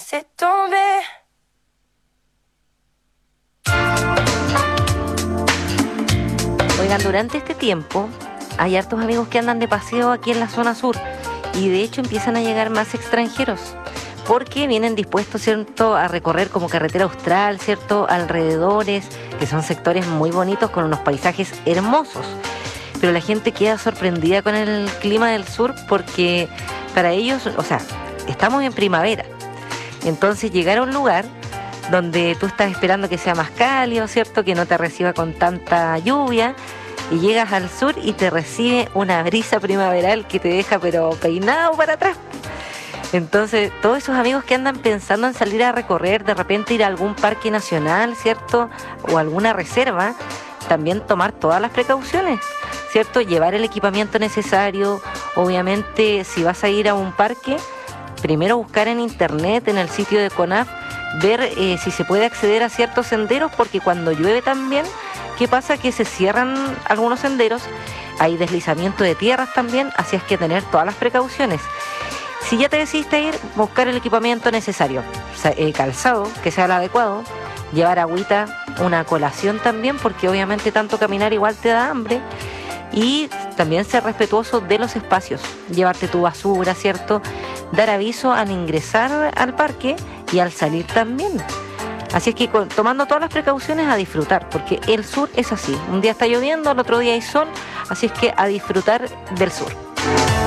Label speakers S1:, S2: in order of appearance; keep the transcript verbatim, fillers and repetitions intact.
S1: laisser tomber.
S2: Oigan, durante este tiempo hay hartos amigos que andan de paseo aquí en la zona sur y de hecho empiezan a llegar más extranjeros porque vienen dispuestos, ¿cierto?, a recorrer como carretera austral, ¿cierto?, alrededores, que son sectores muy bonitos con unos paisajes hermosos. Pero la gente queda sorprendida con el clima del sur porque para ellos, o sea, estamos en primavera. Entonces llegar a un lugar donde tú estás esperando que sea más cálido, ¿cierto?, que no te reciba con tanta lluvia, y llegas al sur y te recibe una brisa primaveral que te deja pero peinado para atrás. Entonces, todos esos amigos que andan pensando en salir a recorrer, de repente ir a algún parque nacional, ¿cierto?, o alguna reserva, también tomar todas las precauciones, ¿cierto? Llevar el equipamiento necesario. Obviamente, si vas a ir a un parque, primero buscar en internet, en el sitio de CONAF, ver eh, si se puede acceder a ciertos senderos, porque cuando llueve también, ¿qué pasa? Que se cierran algunos senderos, hay deslizamiento de tierras también, así es que tener todas las precauciones. Si ya te decidiste ir, buscar el equipamiento necesario, o sea, eh, calzado, que sea el adecuado, llevar agüita, una colación también, porque obviamente tanto caminar igual te da hambre, y también ser respetuoso de los espacios, llevarte tu basura, ¿cierto?, dar aviso al ingresar al parque y al salir también. Así es que con, tomando todas las precauciones, a disfrutar, porque el sur es así, un día está lloviendo, el otro día hay sol, así es que a disfrutar del sur.